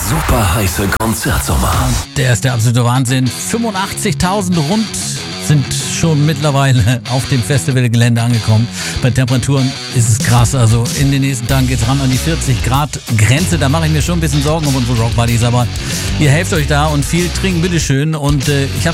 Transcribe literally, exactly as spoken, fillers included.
super heiße Konzertsommer. Der ist der absolute Wahnsinn. fünfundachtzigtausend rund sind schon mittlerweile auf dem Festivalgelände angekommen. Bei Temperaturen ist es krass. Also in den nächsten Tagen geht es ran an die vierzig Grad Grenze. Da mache ich mir schon ein bisschen Sorgen um unsere Rockbuddies. Aber ihr helft euch da und viel trinken, bitteschön. Und äh, ich habe